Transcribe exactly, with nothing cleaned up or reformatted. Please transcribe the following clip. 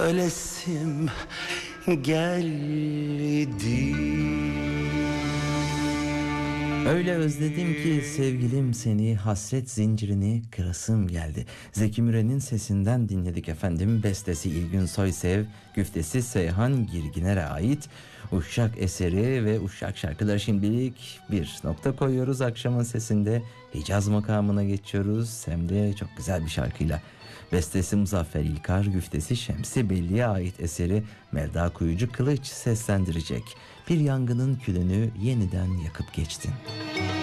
ölesim geldi. Öyle özledim ki sevgilim seni, hasret zincirini kırasım geldi. Zeki Müren'in sesinden dinledik efendim. Bestesi İlgün Soysev, güftesi Seyhan Girginer'e ait Uşak eseri ve Uşak şarkıları. Şimdilik bir nokta koyuyoruz akşamın sesinde. Hicaz makamına geçiyoruz, hem de çok güzel bir şarkıyla. Bestesi Muzaffer İlkar, güftesi Şemsi Belli'ye ait eseri Melda Kuyucu Kılıç seslendirecek. Bir yangının külünü yeniden yakıp geçtin.